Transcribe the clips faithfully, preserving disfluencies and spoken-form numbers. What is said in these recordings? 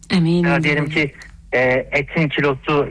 Eminim. Ya diyelim ki e, etin kilosu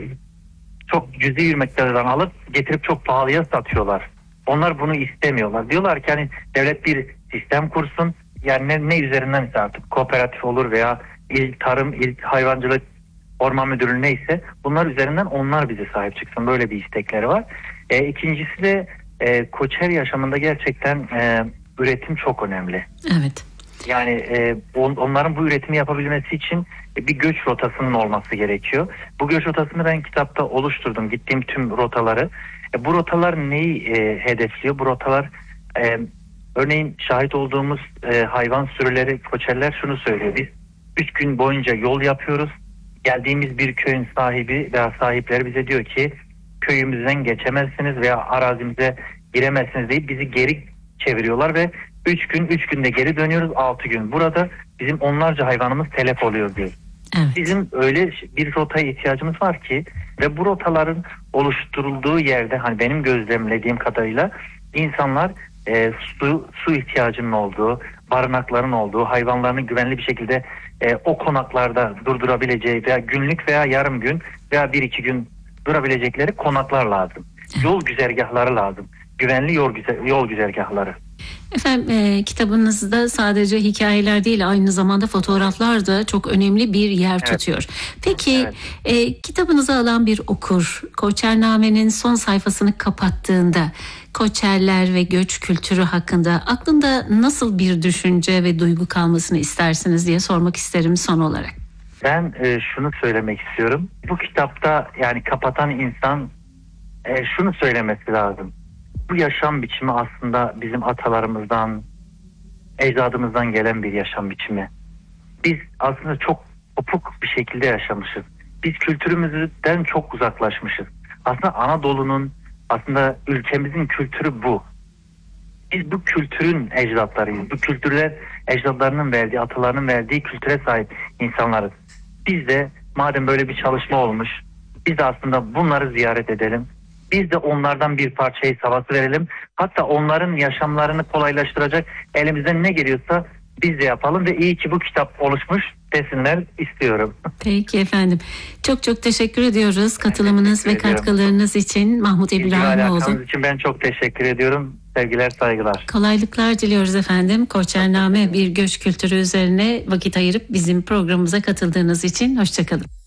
çok cüzi bir miktardan alıp getirip çok pahalıya satıyorlar. Onlar bunu istemiyorlar. Diyorlar ki hani devlet bir sistem kursun. Yani ne, ne üzerinden ise artık kooperatif olur veya il tarım, il hayvancılık, orman müdürlüğü neyse bunlar üzerinden onlar bize sahip çıksın. Böyle bir istekleri var. E, ikincisi de e, koçer yaşamında gerçekten e, üretim çok önemli. Evet. Yani e, on, onların bu üretimi yapabilmesi için e, bir göç rotasının olması gerekiyor. Bu göç rotasını ben kitapta oluşturdum. Gittiğim tüm rotaları. E, bu rotalar neyi e, hedefliyor? Bu rotalar e, örneğin şahit olduğumuz e, hayvan sürüleri, koçerler şunu söylüyor. Biz üç gün boyunca yol yapıyoruz. Geldiğimiz bir köyün sahibi veya sahipleri bize diyor ki köyümüzden geçemezsiniz veya arazimize giremezsiniz deyip bizi geri çeviriyorlar ve üç gün üç günde geri dönüyoruz, altı gün. Burada bizim onlarca hayvanımız telef oluyor diyor. Evet. Bizim öyle bir rotaya ihtiyacımız var ki ve bu rotaların oluşturulduğu yerde hani benim gözlemlediğim kadarıyla insanlar e, su, su ihtiyacının olduğu, barınakların olduğu, hayvanlarını güvenli bir şekilde e, o konaklarda durdurabileceği veya günlük veya yarım gün veya bir iki gün durabilecekleri konaklar lazım. Yol güzergahları lazım. Güvenli yol, güzer, yol güzergahları. Efendim e, kitabınızda sadece hikayeler değil aynı zamanda fotoğraflar da çok önemli bir yer evet. tutuyor. Peki evet. e, kitabınızı alan bir okur Koçername'nin son sayfasını kapattığında Koçerler ve göç kültürü hakkında aklında nasıl bir düşünce ve duygu kalmasını istersiniz diye sormak isterim son olarak. Ben e, şunu söylemek istiyorum. Bu kitapta yani kapatan insan e, şunu söylemesi lazım. Bu yaşam biçimi aslında bizim atalarımızdan, ecdadımızdan gelen bir yaşam biçimi. Biz aslında çok kopuk bir şekilde yaşamışız. Biz kültürümüzden çok uzaklaşmışız. Aslında Anadolu'nun, aslında ülkemizin kültürü bu. Biz bu kültürün ecdatlarıyız. Bu kültürler ecdatlarının verdiği, atalarının verdiği kültüre sahip insanlarız. Biz de madem böyle bir çalışma olmuş, biz de aslında bunları ziyaret edelim. Biz de onlardan bir parçayı havası verelim. Hatta onların yaşamlarını kolaylaştıracak elimizden ne geliyorsa biz de yapalım ve iyi ki bu kitap oluşmuş desinler istiyorum. Peki efendim. Çok çok teşekkür ediyoruz katılımınız teşekkür ve ediyorum. Katkılarınız için Mahmut İbrahimoğlu. için ben çok teşekkür ediyorum. Sevgiler, saygılar. Kolaylıklar diliyoruz efendim. Koçername bir göç kültürü üzerine vakit ayırıp bizim programımıza katıldığınız için hoşçakalın.